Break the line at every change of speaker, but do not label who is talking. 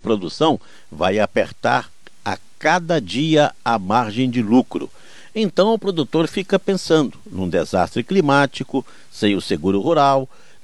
produção vai apertar a cada dia a margem de lucro. Então o produtor fica pensando num desastre climático, sem o seguro rural,